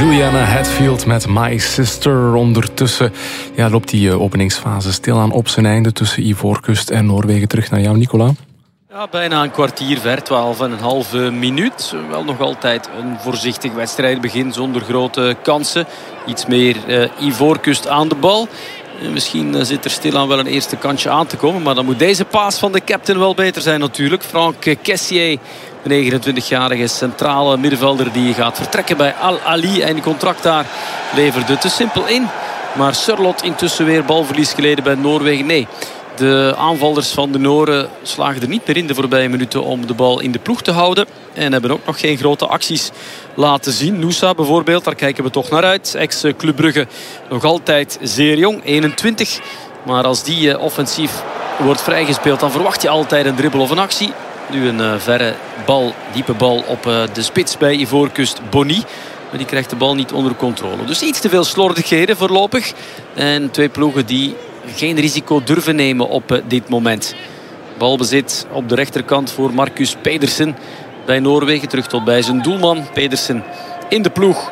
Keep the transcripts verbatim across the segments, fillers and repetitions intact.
Juliana Hatfield met My Sister. Ondertussen ja, loopt die openingsfase stilaan op zijn einde tussen Ivoorkust en Noorwegen. Terug naar jou, Nicola. Ja, bijna een kwartier ver, twaalf en een halve minuut. Wel nog altijd een voorzichtig wedstrijdbegin zonder grote kansen. Iets meer uh, Ivoorkust aan de bal. Misschien uh, zit er stilaan wel een eerste kansje aan te komen. Maar dan moet deze paas van de captain wel beter zijn natuurlijk. Franck Kessié, de negenentwintigjarige centrale middenvelder, die gaat vertrekken bij Al Ahly. En die contract daar leverde te simpel in. Maar Sørloth intussen weer balverlies geleden bij Noorwegen. Nee, de aanvallers van de Noren slagen er niet meer in de voorbije minuten om de bal in de ploeg te houden. En hebben ook nog geen grote acties laten zien. Noosa bijvoorbeeld, daar kijken we toch naar uit. Ex-Club Brugge, nog altijd zeer jong, eenentwintig. Maar als die offensief wordt vrijgespeeld, dan verwacht je altijd een dribbel of een actie. Nu een uh, verre bal, diepe bal op uh, de spits bij Ivoorkust, Bonny. Maar die krijgt de bal niet onder controle. Dus iets te veel slordigheden voorlopig. En twee ploegen die geen risico durven nemen op uh, dit moment. Balbezit op de rechterkant voor Marcus Pedersen bij Noorwegen. Terug tot bij zijn doelman. Pedersen in de ploeg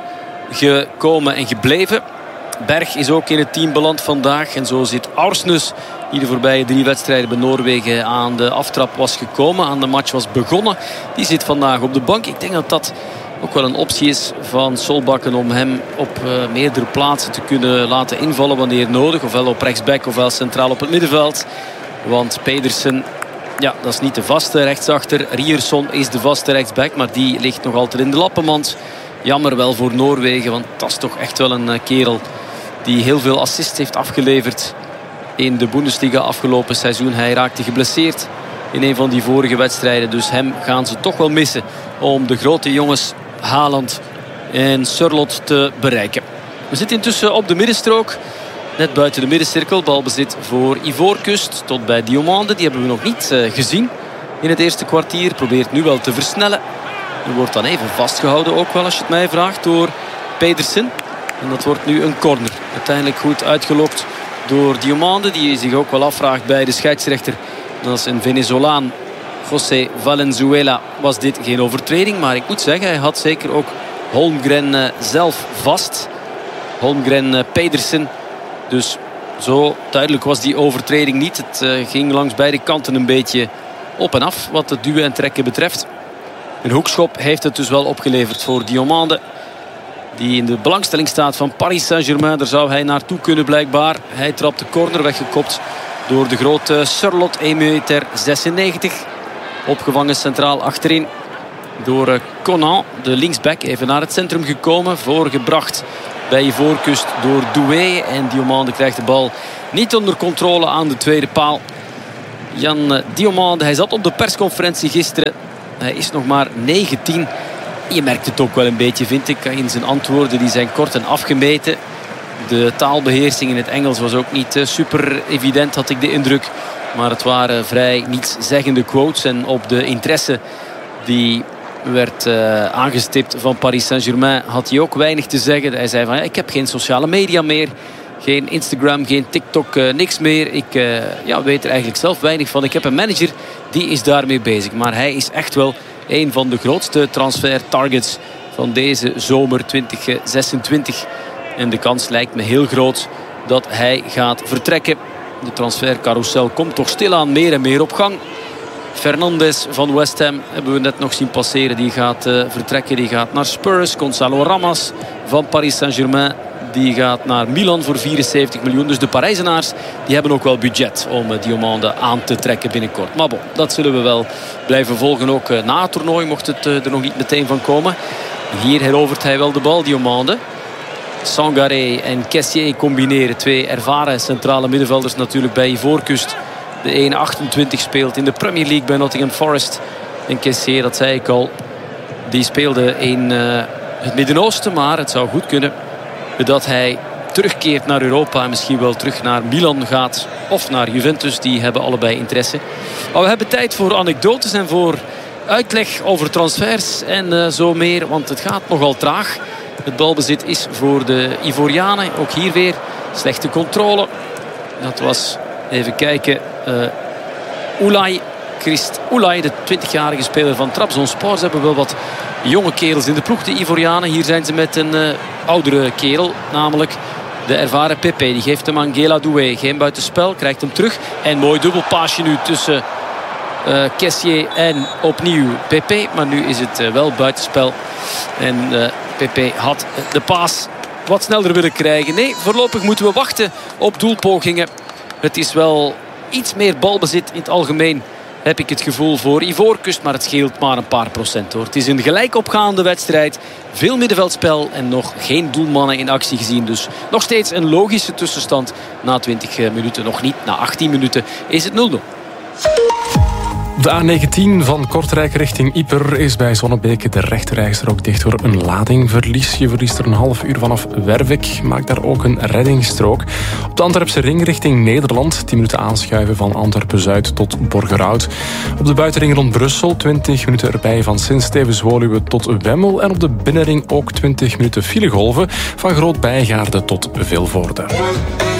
gekomen en gebleven. Berg is ook in het team beland vandaag. En zo zit Aursnes, die de voorbije drie wedstrijden bij Noorwegen aan de aftrap was gekomen, aan de match was begonnen. Die zit vandaag op de bank. Ik denk dat dat ook wel een optie is van Solbakken om hem op uh, meerdere plaatsen te kunnen laten invallen wanneer nodig. Ofwel op rechtsback ofwel centraal op het middenveld. Want Pedersen, ja, dat is niet de vaste rechtsachter. Ryerson is de vaste rechtsback, maar die ligt nog altijd in de lappenmand. Jammer wel voor Noorwegen, want dat is toch echt wel een uh, kerel die heel veel assists heeft afgeleverd in de Bundesliga afgelopen seizoen. Hij raakte geblesseerd in een van die vorige wedstrijden. Dus hem gaan ze toch wel missen om de grote jongens Haaland en Sørloth te bereiken. We zitten intussen op de middenstrook. Net buiten de middencirkel. Balbezit voor Ivoorkust tot bij Diomande. Die hebben we nog niet uh, gezien in het eerste kwartier. Probeert nu wel te versnellen. Er wordt dan even vastgehouden ook wel, als je het mij vraagt, door Pedersen. En dat wordt nu een corner. Uiteindelijk goed uitgelokt door Diomande, die zich ook wel afvraagt bij de scheidsrechter. Dat is een Venezolaan, José Valenzuela, was dit geen overtreding. Maar ik moet zeggen, hij had zeker ook Holmgren uh, zelf vast. Holmgren uh, Pedersen. Dus zo duidelijk was die overtreding niet. Het uh, ging langs beide kanten een beetje op en af wat het duwen en trekken betreft. Een hoekschop heeft het dus wel opgeleverd voor Diomande, die in de belangstelling staat van Paris Saint-Germain. Daar zou hij naartoe kunnen blijkbaar. Hij trapt de corner, weggekopt door de grote Sørloth, één meter zesennegentig. Opgevangen centraal achterin door Conan, de linksback. Even naar het centrum gekomen. Voorgebracht bij Ivoorkust door Doué. En Diomande krijgt de bal niet onder controle aan de tweede paal. Jan Diomande, hij zat op de persconferentie gisteren. Hij is nog maar negentien. Je merkt het ook wel een beetje, vind ik, in zijn antwoorden. Die zijn kort en afgemeten. De taalbeheersing in het Engels was ook niet super evident, had ik de indruk. Maar het waren vrij nietszeggende quotes. En op de interesse die werd uh, aangestipt van Paris Saint-Germain had hij ook weinig te zeggen. Hij zei van, ja, ik heb geen sociale media meer. Geen Instagram, geen TikTok, uh, niks meer. Ik uh, ja, weet er eigenlijk zelf weinig van. Ik heb een manager, die is daarmee bezig. Maar hij is echt wel een van de grootste transfer targets van deze zomer twintig zesentwintig. En de kans lijkt me heel groot dat hij gaat vertrekken. De transfercarousel komt toch stilaan meer en meer op gang. Fernandes van West Ham hebben we net nog zien passeren. Die gaat uh, vertrekken, die gaat naar Spurs. Gonzalo Ramos van Paris Saint-Germain, die gaat naar Milan voor vierenzeventig miljoen. Dus de Parijzenaars, die hebben ook wel budget om uh, Diomande aan te trekken binnenkort. Maar bon, dat zullen we wel blijven volgen ook uh, na het toernooi, mocht het uh, er nog niet meteen van komen. Hier herovert hij wel de bal, Diomande. Sangaré en Kessié combineren. Twee ervaren centrale middenvelders natuurlijk bij Ivoorkust. De één achtentwintig speelt in de Premier League bij Nottingham Forest. En Kessié, dat zei ik al, die speelde in uh, het Midden-Oosten. Maar het zou goed kunnen dat hij terugkeert naar Europa en misschien wel terug naar Milan gaat of naar Juventus. Die hebben allebei interesse. Maar we hebben tijd voor anekdotes en voor uitleg over transfers en uh, zo meer. Want het gaat nogal traag. Het balbezit is voor de Ivorianen. Ook hier weer slechte controle. Dat was, even kijken, uh, Oulay Christ Oulay, de twintigjarige speler van Trabzonspor. Ze hebben wel wat jonge kerels in de ploeg, de Ivorianen. Hier zijn ze met een uh, oudere kerel, namelijk de ervaren Pepe. Die geeft hem aan Gela Doué. Geen buitenspel, krijgt hem terug. En mooi dubbelpaasje nu tussen uh, Kessié en opnieuw Pepe. Maar nu is het uh, wel buitenspel. En uh, Pepe had de paas wat sneller willen krijgen. Nee, voorlopig moeten we wachten op doelpogingen. Het is wel iets meer balbezit in het algemeen, heb ik het gevoel, voor Ivoorkust. Maar het scheelt maar een paar procent hoor. Het is een gelijk opgaande wedstrijd. Veel middenveldspel en nog geen doelmannen in actie gezien. Dus nog steeds een logische tussenstand. Na twintig minuten nog niet. Na achttien minuten is het nul nul. De A negentien van Kortrijk richting Ieper is bij Zonnebeke de rechterrijstrook dicht door een ladingverlies. Je verliest er een half uur vanaf Wervik. Maakt daar ook een reddingsstrook. Op de Antwerpse ring richting Nederland. tien minuten aanschuiven van Antwerpen-Zuid tot Borgerhout. Op de buitenring rond Brussel twintig minuten erbij van Sint-Stevens-Woluwe tot Wemmel. En op de binnenring ook twintig minuten filegolven van Groot-Bijgaarde tot Vilvoorde.